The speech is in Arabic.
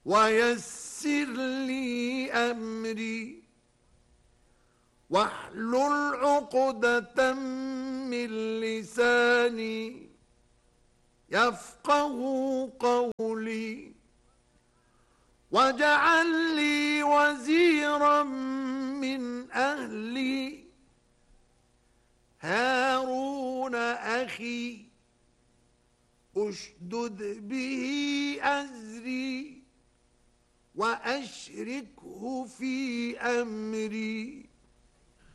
ويسر لي أمري واحلل عقدة من لساني يفقه قولي واجعل لي وزيرا من أهلي هارون أخي أشدد به أزري وأشركه في أمري